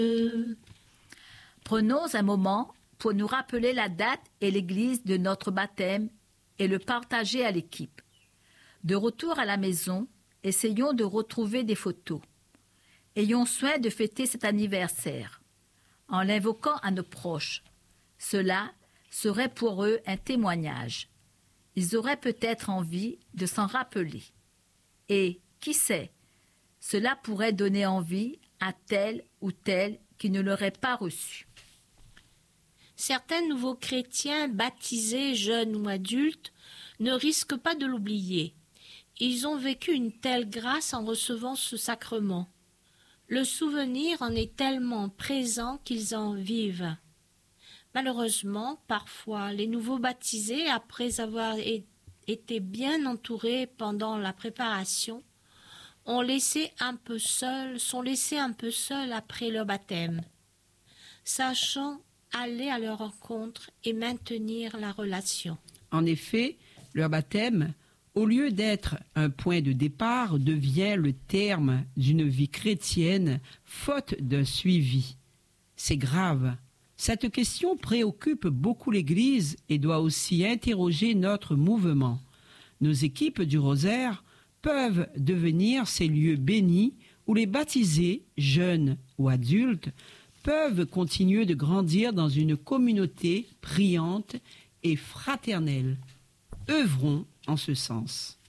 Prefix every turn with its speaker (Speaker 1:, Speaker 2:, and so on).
Speaker 1: Prenons un moment pour nous rappeler la date et l'église de notre baptême et le partager à l'équipe. De retour à la maison, essayons de retrouver des photos. Ayons soin de fêter cet anniversaire en l'invoquant à nos proches. Cela serait pour eux un témoignage. Ils auraient peut-être envie de s'en rappeler. Et, qui sait, cela pourrait donner envie à tel ou tel qui ne l'aurait pas reçu.
Speaker 2: Certains nouveaux chrétiens baptisés, jeunes ou adultes, ne risquent pas de l'oublier. Ils ont vécu une telle grâce en recevant ce sacrement. Le souvenir en est tellement présent qu'ils en vivent. Malheureusement, parfois, les nouveaux baptisés, après avoir été bien entourés pendant la préparation, sont laissés un peu seuls après leur baptême. Sachant aller à leur rencontre et maintenir la relation.
Speaker 3: En effet, leur baptême, au lieu d'être un point de départ, devient le terme d'une vie chrétienne, faute d'un suivi. C'est grave. Cette question préoccupe beaucoup l'Église et doit aussi interroger notre mouvement. Nos équipes du Rosaire peuvent devenir ces lieux bénis où les baptisés, jeunes ou adultes, peuvent continuer de grandir dans une communauté priante et fraternelle. Œuvrons en ce sens.